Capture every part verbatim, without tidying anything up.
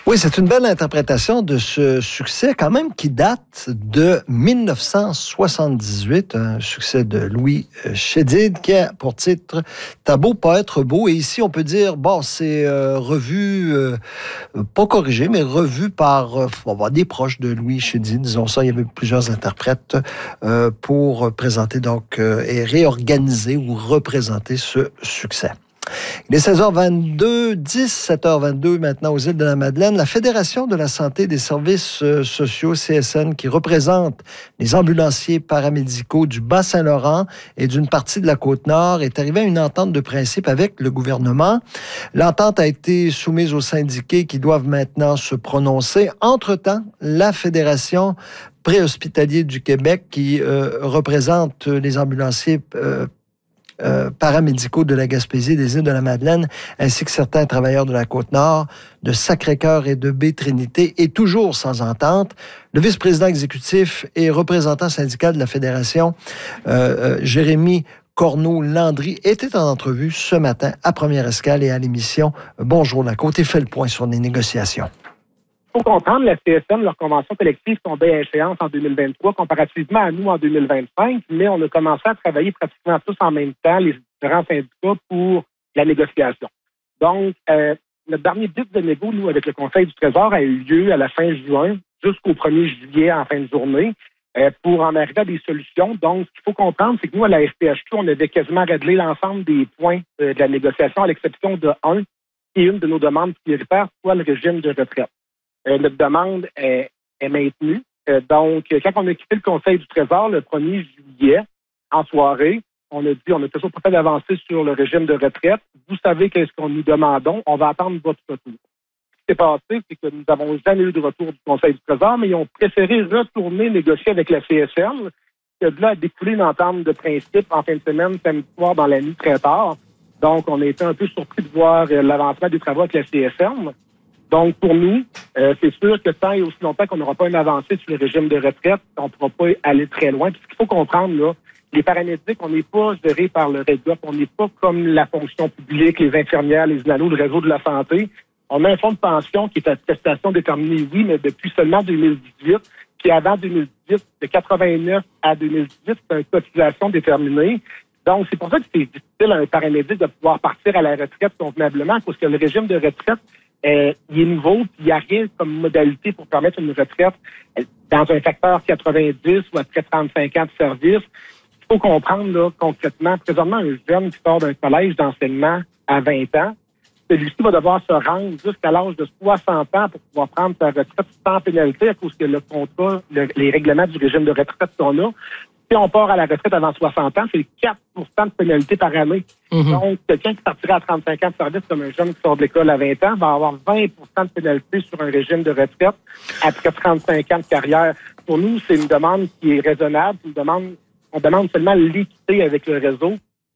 Oui, c'est une belle interprétation de ce succès, quand même, qui date de mille neuf cent soixante-dix-huit, un succès de Louis Chédid, qui a pour titre « T'as beau pas être beau ». Et ici, on peut dire, bon, c'est euh, revu, euh, pas corrigé, mais revu par euh, on va, des proches de Louis Chédid, disons ça. Il y avait plusieurs interprètes euh, pour présenter donc euh, et réorganiser ou représenter ce succès. Il est seize heures vingt-deux, dix-sept heures vingt-deux maintenant aux îles de la Madeleine. La Fédération de la santé et des services sociaux, C S N, qui représente les ambulanciers paramédicaux du Bas-Saint-Laurent et d'une partie de la Côte-Nord, est arrivée à une entente de principe avec le gouvernement. L'entente a été soumise aux syndiqués qui doivent maintenant se prononcer. Entre-temps, la Fédération préhospitalier du Québec, qui euh, représente les ambulanciers euh, Euh, paramédicaux de la Gaspésie, des îles de la Madeleine, ainsi que certains travailleurs de la Côte-Nord, de Sacré-Cœur et de Baie-Trinité, est toujours sans entente. Le vice-président exécutif et représentant syndical de la Fédération, euh, euh, Jérémy Corneau-Landry, était en entrevue ce matin à Première Escale et à l'émission Bonjour la Côte et fait le point sur les négociations. Il faut comprendre, la C S N, leur convention collective tombait à échéance en deux mille vingt-trois, comparativement à nous en deux mille vingt-cinq, mais on a commencé à travailler pratiquement tous en même temps, les différents syndicats, pour la négociation. Donc, euh, notre dernier bit de négo, nous, avec le Conseil du Trésor, a eu lieu à la fin juin, jusqu'au premier juillet en fin de journée, euh, pour en arriver à des solutions. Donc, ce qu'il faut comprendre, c'est que nous, à la F P H Q, on avait quasiment réglé l'ensemble des points euh, de la négociation, à l'exception de un, qui est une de nos demandes prioritaires, soit le régime de retraite. Euh, notre demande est, est maintenue. Euh, donc, quand on a quitté le Conseil du Trésor le premier juillet, en soirée, on a dit on a toujours pas fait d'avancer sur le régime de retraite. Vous savez qu'est-ce qu'on nous demandons. On va attendre votre retour. Ce qui s'est passé, c'est que nous n'avons jamais eu de retour du Conseil du Trésor, mais ils ont préféré retourner négocier avec la C S N, qui de là a découlé une entente de principe en fin de semaine, samedi soir, dans la nuit très tard. Donc, on a été un peu surpris de voir euh, l'avancement des travaux avec la C S N. Donc, pour nous, euh, c'est sûr que tant et aussi longtemps qu'on n'aura pas une avancée sur le régime de retraite, on ne pourra pas aller très loin. Puis, ce qu'il faut comprendre, là, les paramédics, on n'est pas gérés par le REGOP, on n'est pas comme la fonction publique, les infirmières, les inhalos, le réseau de la santé. On a un fonds de pension qui est à prestation déterminée, oui, mais depuis seulement deux mille dix-huit, puis avant deux mille dix-huit, de quatre-vingt-neuf à deux mille dix-huit, c'est une cotisation déterminée. Donc, c'est pour ça que c'est difficile à un paramédic de pouvoir partir à la retraite convenablement, parce que le régime de retraite, Euh, il est nouveau, puis il n'y a rien comme modalité pour permettre une retraite euh, dans un facteur quatre-vingt-dix ou après trente-cinq ans de service. Il faut comprendre là, concrètement, présentement, un jeune qui sort d'un collège d'enseignement à vingt ans, celui-ci va devoir se rendre jusqu'à l'âge de soixante ans pour pouvoir prendre sa retraite sans pénalité à cause que le contrat, le, les règlements du régime de retraite sont là. Si on part à la retraite avant soixante ans, c'est quatre pour cent de pénalité par année. Mm-hmm. Donc, quelqu'un qui partirait à trente-cinq ans de service comme un jeune qui sort de l'école à vingt ans va avoir vingt pour cent de pénalité sur un régime de retraite après trente-cinq ans de carrière. Pour nous, c'est une demande qui est raisonnable. Une demande, on demande seulement l'équité avec le réseau.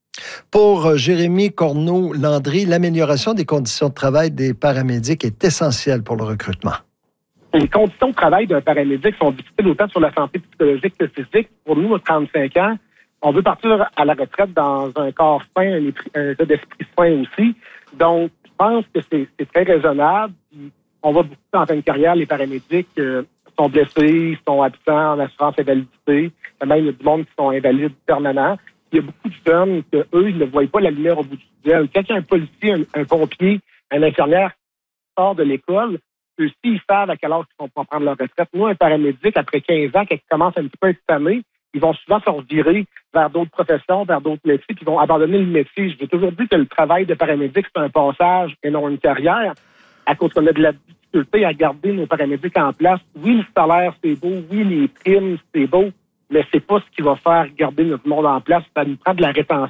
Pour Jérémy Corneau-Landry, l'amélioration des conditions de travail des paramédics est essentielle pour le recrutement. Les conditions de travail d'un paramédic sont difficiles autant sur la santé psychologique que physique. Pour nous, à trente-cinq ans, on veut partir à la retraite dans un corps sain, un, un état d'esprit sain aussi. Donc, je pense que c'est, c'est très raisonnable. Puis on voit beaucoup en fin de carrière, les paramédics euh, sont blessés, sont absents en assurance invalidité. Il y a même du monde qui sont invalides permanents. Il y a beaucoup de jeunes que eux, ils ne voient pas la lumière au bout du tunnel. Quand il y a un policier, un, un pompier, un infirmière qui sort de l'école, eux-ci, ils savent à quel âge ils vont pas prendre leur retraite. Nous, un paramédic, après quinze ans, quand ils commencent un petit peu à être tannés, ils vont souvent se revirer vers d'autres professions, vers d'autres métiers, puis ils vont abandonner le métier. Je veux toujours dire que le travail de paramédic, c'est un passage et non une carrière, à cause qu'on a de la difficulté à garder nos paramédics en place. Oui, le salaire, c'est beau. Oui, les primes, c'est beau. Mais c'est pas ce qui va faire garder notre monde en place. Ça nous prend de la rétention.